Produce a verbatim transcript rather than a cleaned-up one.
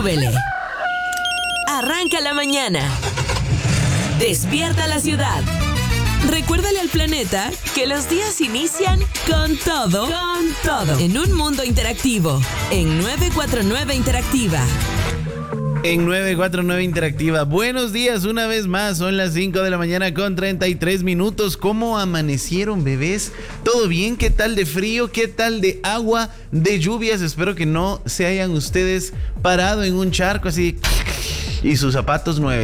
súbele. Arranca la mañana. Despierta la ciudad. Recuérdale al planeta que los días inician con todo, con todo, en un mundo interactivo, en nueve cuatro nueve Interactiva. En nueve cuatro nueve Interactiva. Buenos días una vez más, son las cinco de la mañana con treinta y tres minutos. ¿Cómo amanecieron, bebés? ¿Todo bien? ¿Qué tal de frío? ¿Qué tal de agua? ¿De lluvias? Espero que no se hayan ustedes parado en un charco así y sus zapatos nuevos.